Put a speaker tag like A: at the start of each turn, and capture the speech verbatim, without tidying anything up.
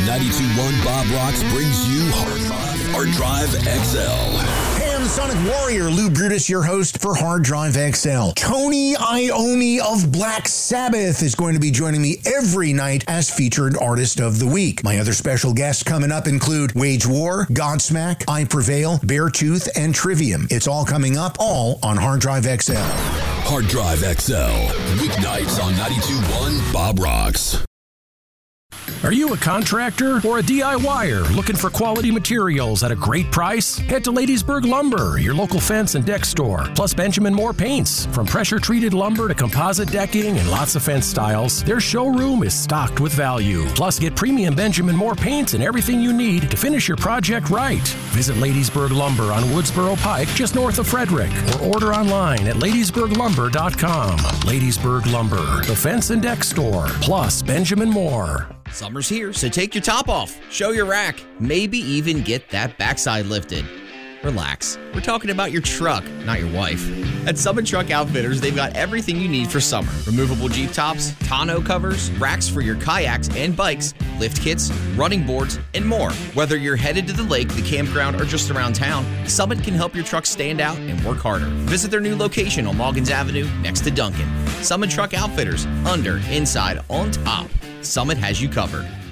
A: ninety-two point one Bob Rocks brings you Hard Drive, Hard Drive X L.
B: Hey, I'm the Sonic Warrior, Lou Brutus, your host for Hard Drive X L. Tony Iommi of Black Sabbath is going to be joining me every night as featured artist of the week. My other special guests coming up include Wage War, Godsmack, I Prevail, Beartooth, and Trivium. It's all coming up, all on Hard Drive X L.
A: Hard Drive X L, weeknights on ninety-two point one Bob Rocks.
C: Are you a contractor or a DIYer looking for quality materials at a great price? Head to Ladiesburg Lumber, your local fence and deck store, plus Benjamin Moore Paints. From pressure-treated lumber to composite decking and lots of fence styles, their showroom is stocked with value. Plus, get premium Benjamin Moore Paints and everything you need to finish your project right. Visit Ladiesburg Lumber on Woodsboro Pike, just north of Frederick, or order online at ladiesburg lumber dot com. Ladiesburg Lumber, the fence and deck store, plus Benjamin Moore.
D: Summer's here, so take your top off, show your rack, maybe even get that backside lifted. Relax, we're talking about your truck, not your wife. At Summit Truck Outfitters, they've got everything you need for summer. Removable Jeep tops, tonneau covers, racks for your kayaks and bikes, lift kits, running boards, and more. Whether you're headed to the lake, the campground, or just around town, Summit can help your truck stand out and work harder. Visit their new location on Moggins Avenue next to Duncan. Summit Truck Outfitters, under, inside, on top. Summit has you covered.